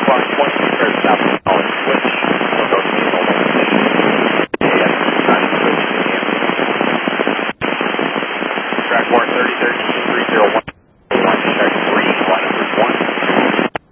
on 20 pairs south of College Switch. We'll go to the normal position. Time to switch to the Track 4 3013 301.